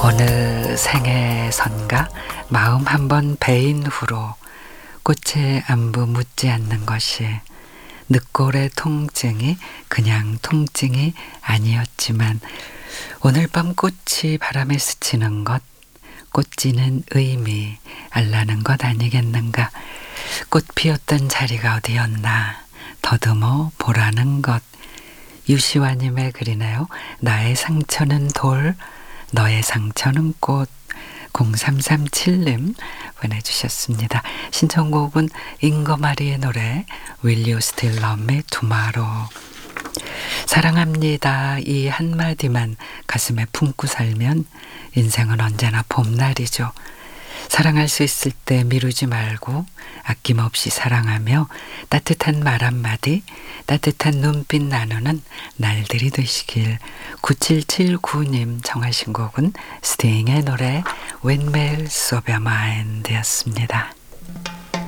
어느 생애선가 마음 한번 베인 후로 꽃의 안부 묻지 않는 것이 늑골의 통증이 그냥 통증이 아니었지만 오늘 밤 꽃이 바람에 스치는 것, 꽃지는 의미 알라는 것 아니겠는가. 꽃 피었던 자리가 어디였나 더듬어 보라는 것. 유시화님의 글이네요. 나의 상처는 돌, 너의 상처는 꽃. 0337님 보내주셨습니다. 신청곡은 잉거마리의 노래 Will You Still Love Me Tomorrow. 사랑합니다. 이 한마디만 가슴에 품고 살면 인생은 언제나 봄날이죠. 사랑할 수 있을 때 미루지 말고 아낌없이 사랑하며 따뜻한 말 한마디, 따뜻한 눈빛 나누는 날들이 되시길. 9779님 정하신 곡은 스팅의 노래 Windmills of Your Mind였습니다.